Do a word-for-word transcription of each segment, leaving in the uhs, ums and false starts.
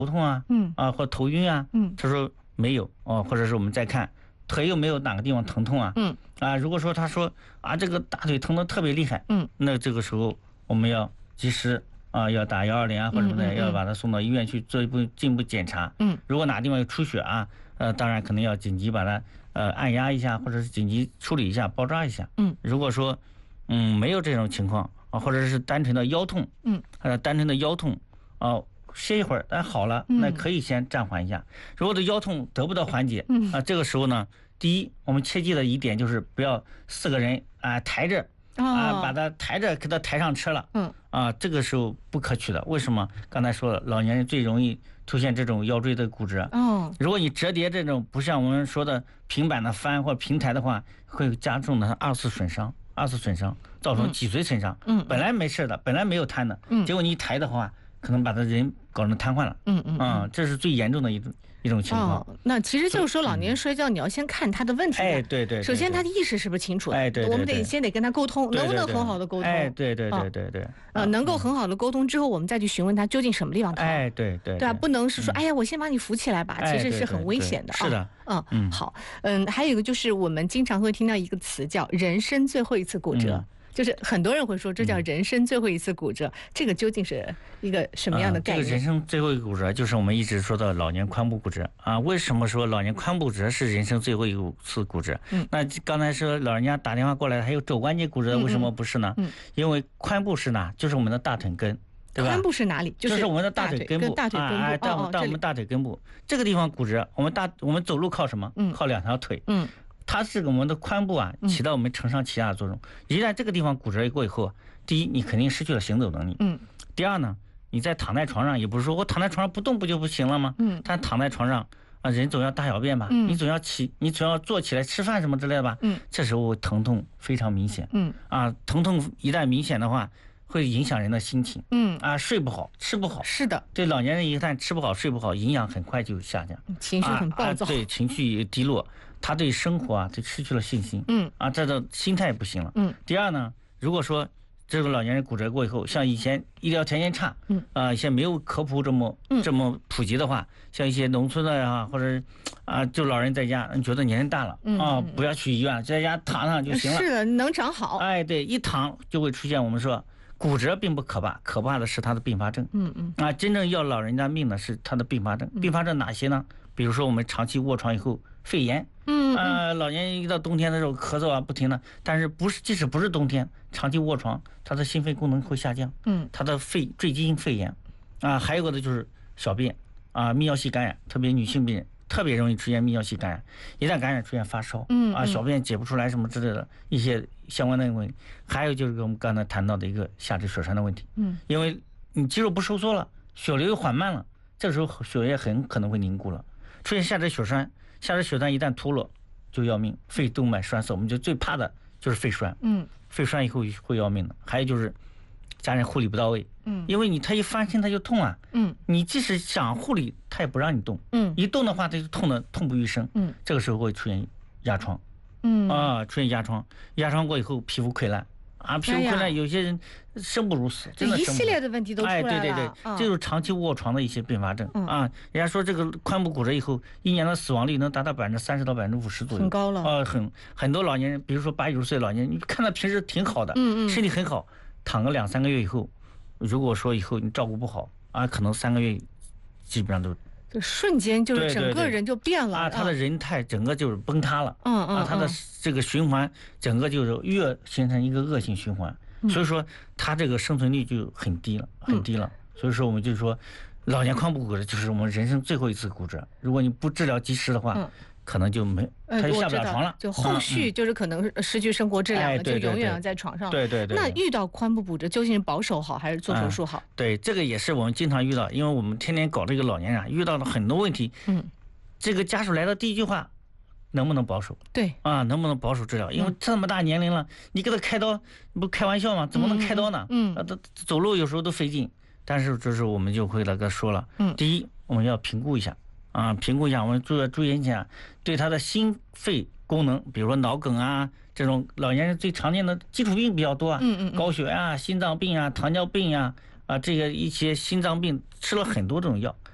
头痛啊， 嗯啊或头晕啊， 嗯他说没有哦，或者是我们再看腿有没有哪个地方疼痛啊， 嗯啊，如果说他说啊这个大腿疼得特别厉害， 嗯那这个时候我们要及时啊要打幺二零啊或者什么的， 嗯嗯嗯要把他送到医院去做一步进一步检查。 嗯， 如果哪地方有出血啊，呃，当然可能要紧急把它呃按压一下，或者是紧急处理一下，包扎一下。 嗯， 如果说嗯没有这种情况啊，或者是单纯的腰痛， 嗯， 呃，单纯的腰痛啊。歇一会儿，但好了，那可以先暂缓一下。如果的腰痛得不到缓解， 嗯啊，这个时候呢，第一，我们切记的一点就是不要四个人啊抬着啊，把他抬着给他抬上车了， 嗯啊，这个时候不可取的。为什么？刚才说了，老年人最容易出现这种腰椎的骨折。 哦， 如果你折叠这种不像我们说的平板的翻或平抬的话，会加重的二次损伤，二次损伤造成脊髓损伤。 嗯， 本来没事的，本来没有瘫的， 嗯， 结果你一抬的话，可能把他人搞成瘫痪了。 嗯嗯啊，这是最严重的一种一种情况。 哦，那其实就是说，老年人摔跤，你要先看他的问题。 哎，对对。 首先，他的意识是不是清楚？ 哎，对。 我们得先得跟他沟通，能不能很好的沟通？ 哎，对对对对对。 呃，能够很好的沟通之后，我们再去询问他究竟什么地方疼。 哎，对对。 对啊，不能是说，哎呀，我先把你扶起来吧，其实是很危险的。 是的。 嗯嗯，好，嗯，还有一个就是我们经常会听到一个词叫“人生最后一次骨折”。就是很多人会说这叫人生最后一次骨折，嗯、这个究竟是一个什么样的概念？ 呃、这个人生最后一个骨折就是我们一直说的老年髋部骨折啊。为什么说老年髋部骨折是人生最后一次骨折？ 嗯， 那刚才说老人家打电话过来还有肘关节骨折，为什么不是呢？ 嗯， 因为髋部是哪？就是我们的大腿根，对吧？ 髋部是哪里？就是我们的大腿根部， 大腿根部， 哎，到到我们大腿根部这个地方骨折，我们大我们走路靠什么？ 嗯， 靠两条腿。 嗯。 它是我们的髋部啊，起到我们承上启下的作用。一旦这个地方骨折过以后，第一，你肯定失去了行走能力。 嗯。 第二呢，你在躺在床上，也不是说我躺在床上不动不就不行了吗？ 嗯。 但躺在床上啊，人总要大小便吧？ 嗯。 你总要起，你总要坐起来吃饭什么之类的吧？ 嗯。 这时候疼痛非常明显。 嗯。 啊，疼痛一旦明显的话，会影响人的心情。 嗯。 啊，睡不好，吃不好。 是的。 对老年人一旦吃不好、睡不好，营养很快就下降， 情绪很暴躁。 啊啊、对，情绪低落。他对生活啊，就失去了信心。 嗯啊，这个心态也不行了。 嗯。 第二呢，如果说这个老年人骨折过以后，像以前医疗条件差， 嗯啊，一些没有科普这么这么普及的话，像一些农村的呀，或者啊，就老人在家，你觉得年龄大了啊，不要去医院，在家躺躺就行了。 是的，能长好。 哎，对，一躺就会出现我们说骨折并不可怕，可怕的是它的并发症。 嗯嗯。 啊，真正要老人家命的是它的并发症。并发症哪些呢？比如说我们长期卧床以后，肺炎。 嗯啊，老年人一到冬天的时候咳嗽啊不停的，但是不是即使不是冬天，长期卧床，他的心肺功能会下降， 嗯， 他的肺坠积性肺炎，啊，还有个的就是小便啊，泌尿系感染，特别女性病人特别容易出现泌尿系感染，一旦感染出现发烧， 嗯啊，小便解不出来什么之类的一些相关的问题，还有就是我们刚才谈到的一个下肢血栓的问题， 嗯， 因为你肌肉不收缩了，血流又缓慢了，这时候血液很可能会凝固了，出现下肢血栓，下肢血栓一旦脱落。就要命，肺动脉栓塞，我们就最怕的就是肺栓。 嗯， 肺栓以后会要命的。还有就是家人护理不到位。 嗯， 因为你他一翻身他就痛啊。 嗯， 你即使想护理，他也不让你动。 嗯， 一动的话他就痛的痛不欲生。 嗯， 这个时候会出现压疮。 嗯啊，出现压疮，压疮过以后皮肤溃烂。啊，皮肤溃烂，有些人生不如死，真的一系列的问题都出来了。 哎，对对对，这就是长期卧床的一些并发症啊。人家说这个髋部骨折以后，一年的死亡率能达到百分之三十到百分之五十左右， 很高了。 呃，很很多老年人，比如说八九十岁老年人，你看他平时挺好的， 嗯嗯， 身体很好，躺个两三个月以后，如果说以后你照顾不好啊，可能三个月基本上都。 就瞬间就是整个人就变了啊，他的人态整个就是崩塌了， 嗯嗯， 啊，他的这个循环整个就是越形成一个恶性循环，所以说他这个生存率就很低了，很低了。所以说我们就说，老年髋部骨折就是我们人生最后一次骨折，如果你不治疗及时的话，可能就没他就下不了床了， 就后续就是可能失去生活质量了，就永远要在床上。 对对对。 那遇到髋部骨折，究竟是保守好还是做手术好？ 对，这个也是我们经常遇到，因为我们天天搞这个老年人，遇到了很多问题。 嗯， 这个家属来的第一句话，能不能保守？ 对啊，能不能保守治疗？因为这么大年龄了，你给他开刀，你不开玩笑吗？怎么能开刀呢？ 嗯， 他走路有时候都费劲。但是这时候我们就会那个说了， 嗯， 第一我们要评估一下。啊，评估一下，我们注意注意一下，对他的心肺功能，比如说脑梗啊，这种老年人最常见的基础病比较多啊， 嗯嗯， 高血压、心脏病啊、糖尿病啊，啊，这个一些心脏病吃了很多这种药，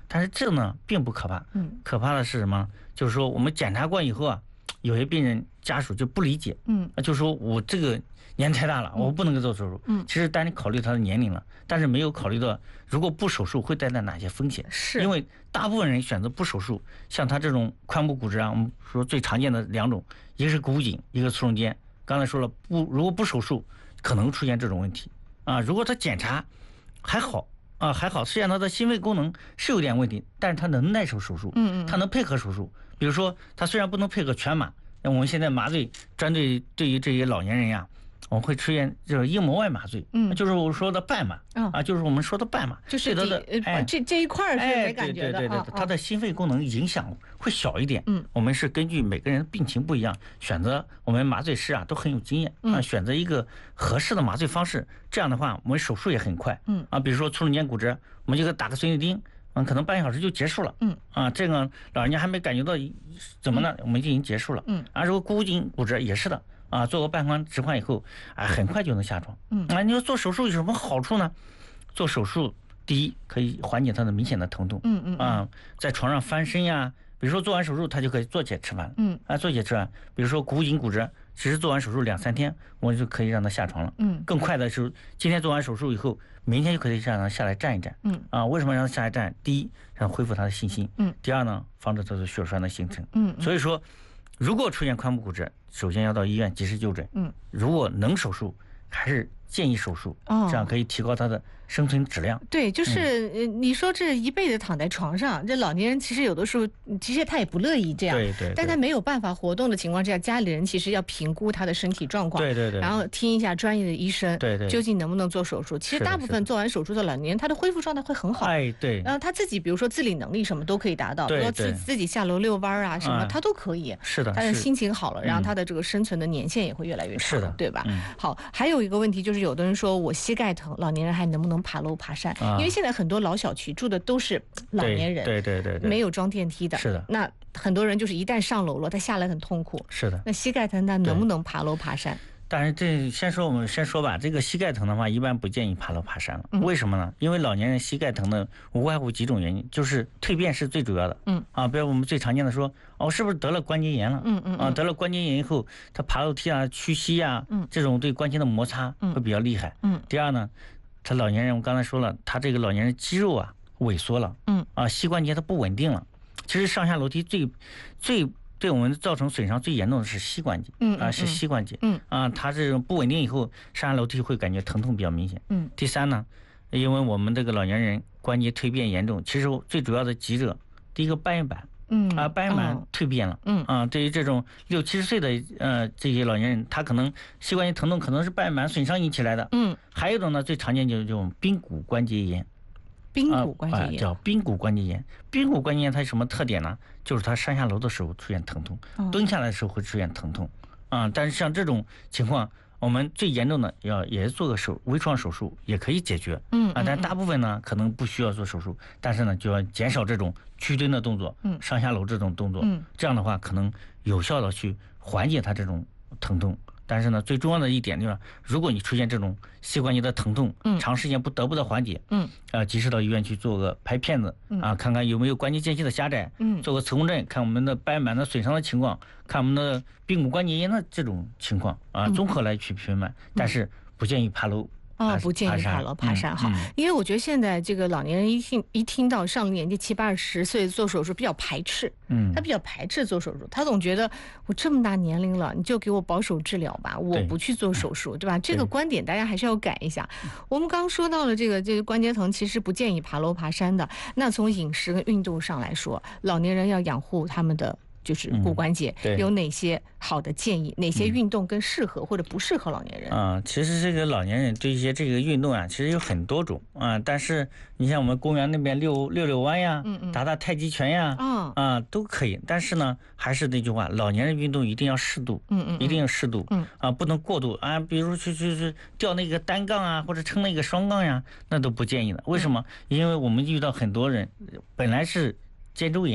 但是这呢并不可怕， 嗯， 可怕的是什么？就是说我们检查过以后啊，有些病人家属就不理解， 嗯， 就说我这个年太大了，我不能够做手术。 嗯， 其实单你考虑他的年龄了，但是没有考虑到如果不手术会带来哪些风险。 是因为大部分人选择不手术，像他这种髋部骨折啊，我们说最常见的两种，一个是股颈，一个促中间。刚才说了，不如果不手术，可能出现这种问题啊。如果他检查还好啊，还好，实际上他的心肺功能是有点问题，但是他能耐受手术， 嗯嗯， 他能配合手术。比如说，他虽然不能配合全麻，那我们现在麻醉针对对于这些老年人呀，我们会出现就是硬膜外麻醉， 嗯， 就是我说的半麻， 嗯、 啊，就是我们说的半麻， 就是对他的哎这这一块是没感觉的， 哎、对对对对，他的心肺功能影响会小一点。 嗯， 我们是根据每个人病情不一样，选择我们麻醉师啊都很有经验啊，选择一个合适的麻醉方式，这样的话我们手术也很快。 嗯啊，比如说促中间骨折，我们就给打个水泥钉。嗯，可能半小时就结束了。 嗯啊，这个老人家还没感觉到怎么呢，我们就已经结束了。 嗯， 啊，如果股颈骨折也是的，啊，做个半髋置换以后，啊，很快就能下床。 嗯， 啊，你说做手术有什么好处呢？做手术，第一可以缓解他的明显的疼痛。 嗯嗯啊，在床上翻身呀，比如说做完手术，他就可以坐起来吃饭。 嗯， 啊，坐起来吃饭。比如说股颈骨折，其实做完手术两三天，我就可以让他下床了。 嗯， 更快的是，今天做完手术以后，明天就可以让他下来站一站。 嗯， 啊，为什么让他下来站？第一，让恢复他的信心。 嗯， 第二呢，防止他的血栓的形成。 嗯， 所以说，如果出现髋部骨折，首先要到医院及时就诊。 嗯， 如果能手术，还是建议手术， 哦， 这样可以提高他的生存质量。 对，就是呃，你说这一辈子躺在床上，这老年人其实有的时候，其实他也不乐意这样， 对对， 但他没有办法活动的情况之下，家里人其实要评估他的身体状况， 对对对， 然后听一下专业的医生， 对对， 究竟能不能做手术。其实大部分做完手术的老年人，他的恢复状态会很好， 哎对， 然后他自己比如说自理能力什么都可以达到， 对说自自己下楼遛弯啊什么，他都可以。 是的， 他的心情好了，然后他的这个生存的年限也会越来越长， 是的， 对吧？好，还有一个问题就是，有的人说我膝盖疼，老年人还能不能爬楼爬山？因为现在很多老小区住的都是老年人， 对对对对， 没有装电梯的， 是的。 那很多人就是一旦上楼了，他下来很痛苦， 是的。 那膝盖疼，他能不能爬楼爬山？ 但是这先说我们先说吧，这个膝盖疼的话，一般不建议爬楼爬山了。 嗯、 为什么呢？因为老年人膝盖疼的无外乎几种原因，就是蜕变是最主要的。 嗯啊，比如我们最常见的说，哦，是不是得了关节炎了？ 嗯嗯啊，得了关节炎以后，他爬楼梯啊、屈膝啊， 嗯， 这种对关节的摩擦会比较厉害。 嗯。 第二呢，他老年人我刚才说了，他这个老年人肌肉啊萎缩了。 嗯。 啊，膝关节它不稳定了。其实上下楼梯最最。对我们造成损伤最严重的是膝关节， 嗯啊是膝关节， 嗯啊它这种不稳定以后上下楼梯会感觉疼痛比较明显， 嗯。 第三呢，因为我们这个老年人关节蜕变严重，其实最主要的急者，第一个半月板， 嗯啊半月板蜕变了， 嗯啊对于这种六七十岁的呃这些老年人，他可能膝关节疼痛可能是半月板损伤引起来的， 嗯。 还有一种呢最常见就是这种髌骨关节炎。 髌骨关节炎、 啊、叫髌骨关节炎。髌骨关节炎它有什么特点呢？就是它上下楼的时候出现疼痛， 哦、 蹲下来的时候会出现疼痛，啊，但是像这种情况，我们最严重的要也是做个手微创手术也可以解决， 嗯啊，但大部分呢可能不需要做手术，但是呢就要减少这种屈蹲的动作， 嗯， 上下楼这种动作， 嗯， 这样的话可能有效的去缓解它这种疼痛。但是呢，最重要的一点就是，如果你出现这种膝关节的疼痛， 嗯， 长时间不得不的缓解， 嗯， 呃，及时到医院去做个拍片子， 嗯、 啊，看看有没有关节间隙的狭窄， 嗯， 做个磁共振，看我们的斑板的损伤的情况，看我们的髌骨关节炎的这种情况，啊，综合来去评判，但是不建议爬楼。 啊、哦，不建议爬楼爬山哈、 嗯嗯， 因为我觉得现在这个老年人一听一听到上了年纪七八十岁做手术比较排斥， 嗯， 他比较排斥做手术，他总觉得我这么大年龄了，你就给我保守治疗吧，我不去做手术， 对, 对吧？这个观点大家还是要改一下。我们刚刚说到了这个这个关节疼，其实不建议爬楼爬山的。那从饮食跟运动上来说，老年人要养护他们的。就是骨关节、 嗯、 有哪些好的建议？哪些运动更适合或者不适合老年人？ 啊、嗯，其实这个老年人对一些这个运动啊，其实有很多种啊。但是你像我们公园那边溜溜溜弯呀， 嗯嗯， 打打太极拳呀， 啊啊都可以。但是呢，还是那句话，老年人运动一定要适度， 嗯嗯， 一定要适度， 嗯啊，不能过度啊。比如去去去吊那个单杠啊，或者撑那个双杠呀，那都不建议的。为什么？因为我们遇到很多人本来是肩周炎。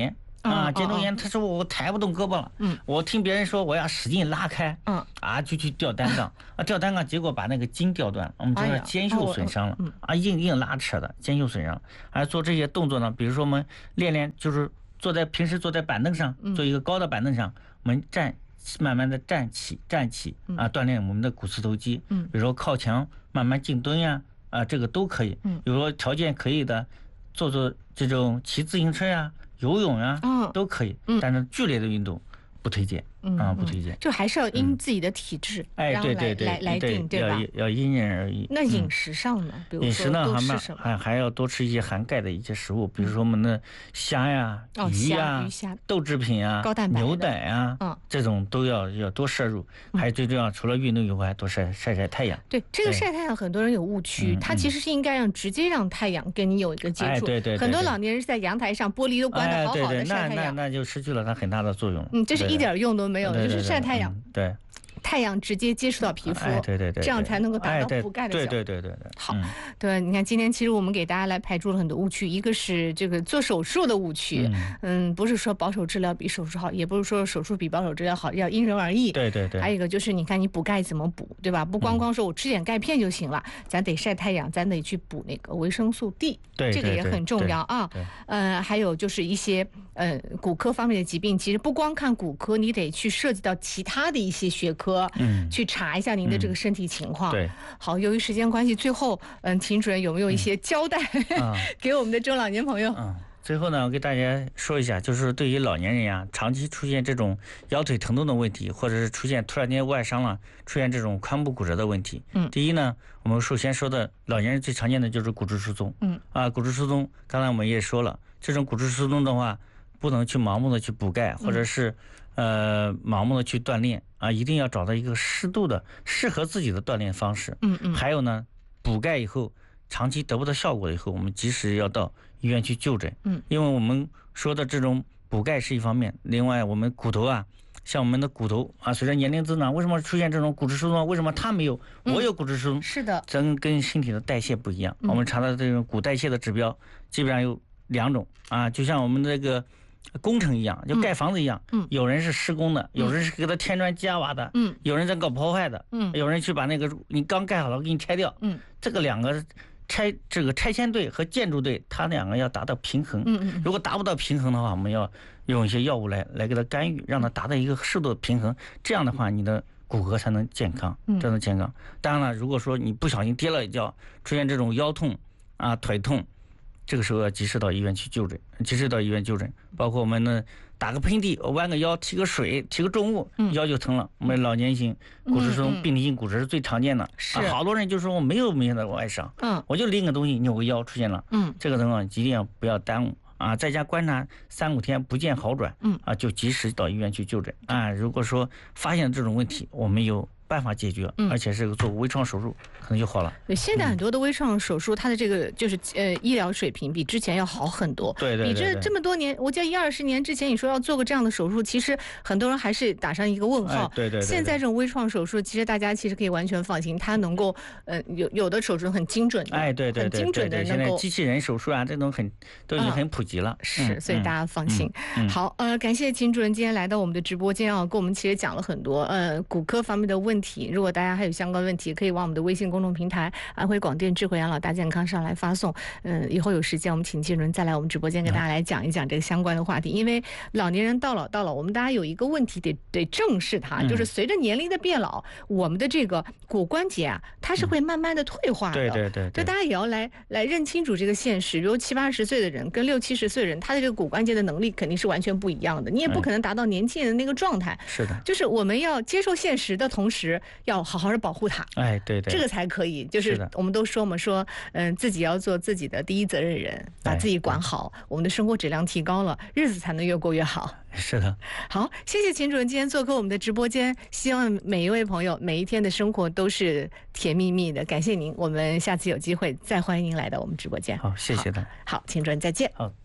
啊，肩周炎，他说我抬不动胳膊了，嗯，我听别人说我要使劲拉开，嗯，啊，就去吊单杠，啊，吊单杠，结果把那个筋吊断了，我们知道肩袖损伤了，啊，硬硬拉扯的肩袖损伤，而做这些动作呢，比如说我们练练，就是坐在平时坐在板凳上，做一个高的板凳上，我们站，慢慢的站起，站起，啊，锻炼我们的股四头肌，嗯，比如说靠墙慢慢静蹲呀，啊，这个都可以，嗯，比如说条件可以的，做做这种骑自行车呀。游泳呀、啊，都可以，但是剧烈的运动不推荐，啊，不推荐。 就还是要因自己的体质， 哎，对对对， 来来定，对吧？ 要要因人而异。 那饮食上呢？比如说饮食呢，还还还要多吃一些含钙的一些食物，比如说我们的虾呀、鱼呀、豆制品啊、 高蛋白、 牛奶啊，这种都要要多摄入。还有最重要，除了运动以外，还多晒晒晒太阳。 对，这个晒太阳，很多人有误区，它其实是应该让直接让太阳跟你有一个接触。 对对。 很多老年人是在阳台上，玻璃都关得好好的晒太阳， 那那就失去了它很大的作用。 嗯，这是一点用都没有，就是晒太阳。 对。 太阳直接接触到皮肤， 哎、对对 对, 对， 这样才能够达到补钙的效果。 对对对对对。 好，嗯、对，你看今天其实我们给大家来排除了很多误区，一个是这个做手术的误区，嗯, 嗯，不是说保守治疗比手术好，也不是说手术比保守治疗好，要因人而异。 对对对。 还有一个就是你看你补钙怎么补，对吧？不光光说我吃点钙片就行了，嗯、咱得晒太阳，咱得去补那个维生素 D， 对， 这个也很重要啊。呃，还有就是一些呃骨科方面的疾病，其实不光看骨科，你得去涉及到其他的一些学科，嗯，去查一下您的这个身体情况。 嗯、对， 好，由于时间关系，最后，嗯，秦主任有没有一些交代、嗯、给我们的中老年朋友？ 嗯，最后呢，我给大家说一下，就是对于老年人呀，长期出现这种腰腿疼痛的问题，或者是出现突然间外伤了，出现这种髋部骨折的问题。嗯，第一呢，我们首先说的老年人最常见的就是骨质疏松。嗯，啊，骨质疏松，刚才我们也说了，这种骨质疏松的话，不能去盲目的去补钙，或者是、嗯、呃盲目的去锻炼啊，一定要找到一个适度的、适合自己的锻炼方式。嗯嗯。还有呢，补钙以后长期得不到效果以后，我们及时要到医院去就诊。嗯。因为我们说的这种补钙是一方面，另外我们骨头啊，像我们的骨头啊，随着年龄增长，为什么出现这种骨质疏松？为什么它没有，我有骨质疏松？ 嗯、是的， 咱跟身体的代谢不一样。嗯、我们查到这种骨代谢的指标，基本上有两种啊，就像我们这个工程一样，就盖房子一样，嗯，有人是施工的，有人是给他添砖加瓦的，嗯，有人在搞破坏的，嗯，有人去把那个你刚盖好了给你拆掉，嗯，这个两个拆这个拆迁队和建筑队，它两个要达到平衡，嗯嗯，如果达不到平衡的话，我们要用一些药物来来给它干预，让它达到一个适度的平衡，这样的话你的骨骼才能健康，才能健康。当然了，如果说你不小心跌了一跤，出现这种腰痛啊、腿痛。这个时候要及时到医院去就诊，及时到医院就诊。包括我们呢，打个喷嚏，弯个腰，提个水，提个重物，腰就疼了。我们老年型骨质疏松、病理性骨折是最常见的。是、啊，好多人就说我没有明显的外伤，嗯，我就拎个东西扭个腰出现了，嗯，这个情况一定要不要耽误啊，在家观察三五天不见好转，嗯，啊，就及时到医院去就诊啊。如果说发现这种问题，我们有办法解决，而且是个做微创手术可能就好了。 对，现在很多的微创手术，它的这个就是呃医疗水平比之前要好很多。 对对对。 比这这么多年，我记得一二十年之前，你说要做个这样的手术，其实很多人还是打上一个问号。 哎、对, 对, 对, 对。 现在这种微创手术，其实大家其实可以完全放心，它能够呃有有的手术很精准的， 哎对对对， 很精准的能够。 现在机器人手术啊，这种很都已经很普及了。 嗯、是，所以大家放心。嗯嗯、好，呃，感谢秦主任今天来到我们的直播间啊，跟我们其实讲了很多呃骨科方面的问题。如果大家还有相关问题，可以往我们的微信公众平台安徽广电智慧养老大健康上来发送。嗯，以后有时间我们请金主任再来我们直播间跟大家来讲一讲这个相关的话题。因为老年人到老到老，我们大家有一个问题得得正视它，就是随着年龄的变老，我们的这个骨关节啊，它是会慢慢的退化的。 对对对。 就大家也要来来认清楚这个现实。比如七八十岁的人跟六七十岁的人，他的这个骨关节的能力肯定是完全不一样的，你也不可能达到年轻人的那个状态。 是的。 就是我们要接受现实的同时，要好好的保护它。 哎，对对， 这个才可以。就是我们都说嘛，说嗯，自己要做自己的第一责任人，把自己管好，我们的生活质量提高了，日子才能越过越好。 是的。 好，谢谢秦主任今天做客我们的直播间，希望每一位朋友每一天的生活都是甜蜜蜜的。感谢您，我们下次有机会再欢迎您来到我们直播间。 好，谢谢的。 好，秦主任再见。 好。